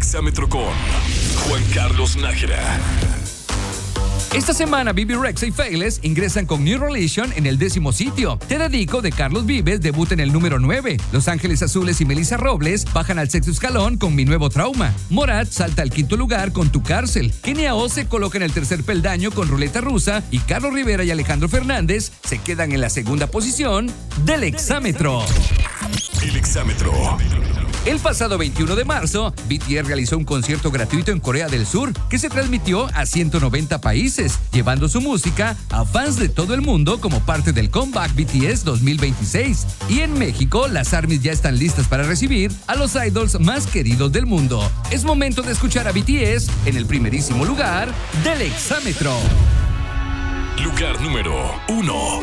Exámetro con Juan Carlos Nájera. Esta semana Bibi Rexha y Failes ingresan con New Religion en el 10º sitio. Te dedico de Carlos Vives debuta en el número 9. Los Ángeles Azules y Melissa Robles bajan al 6º escalón con Mi Nuevo Trauma. Morat salta al 5º lugar con Tu Cárcel. Kenia O se coloca en el 3er peldaño con Ruleta Rusa y Carlos Rivera y Alejandro Fernández se quedan en la 2ª posición del Exámetro. El Exámetro. El pasado 21 de marzo, BTS realizó un concierto gratuito en Corea del Sur que se transmitió a 190 países, llevando su música a fans de todo el mundo como parte del Comeback BTS 2026. Y en México, las ARMYs ya están listas para recibir a los idols más queridos del mundo. Es momento de escuchar a BTS en el primerísimo lugar del Exámetro. Lugar número 1.